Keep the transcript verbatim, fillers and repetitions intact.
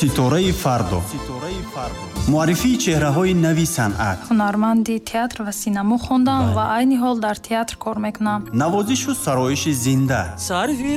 ситораи фардо. муаррифии чеҳраҳои нави санъат. ҳунарманди театр ва синамо хондам ва айни ҳол дар театр кор мекунам. навозишу сароиши зинда. сарви